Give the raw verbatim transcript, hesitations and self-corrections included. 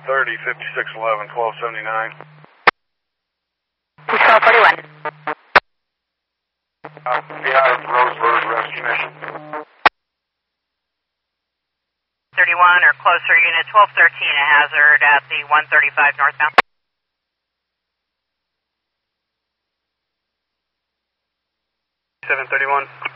thirty, fifty-six eleven, twelve seventy-nine. twelve forty-one. Uh, yeah, Roseburg Rescue Mission. thirty-one or closer, unit twelve thirteen, a hazard at the one thirty-five northbound. seven thirty-one.